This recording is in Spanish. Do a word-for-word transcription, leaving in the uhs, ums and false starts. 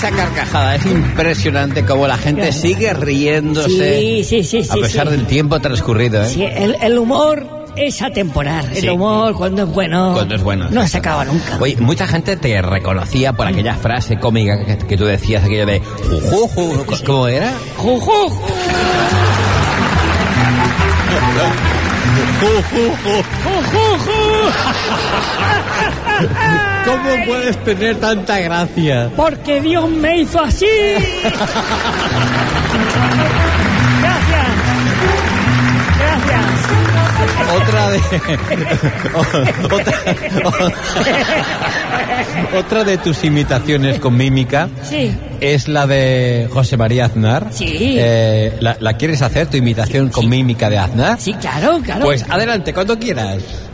esa carcajada es impresionante como la gente sigue riéndose Sí, sí, sí, sí, a pesar sí. del tiempo transcurrido, ¿eh? Sí, el, el humor es atemporal. El Sí. humor, cuando es bueno, Cuando es bueno. no se acaba nunca. Oye, mucha gente te reconocía por aquella frase cómica que, que tú decías, aquello de jujuju, ¿cómo era? Juju. ¿Cómo puedes tener tanta gracia? Porque Dios me hizo así. Gracias. Gracias. Otra de otra, otra de tus imitaciones con mímica Sí. es la de José María Aznar. Sí. Eh, ¿la, ¿La quieres hacer, tu imitación con mímica de Aznar? Sí, claro, claro. Pues adelante, cuando quieras.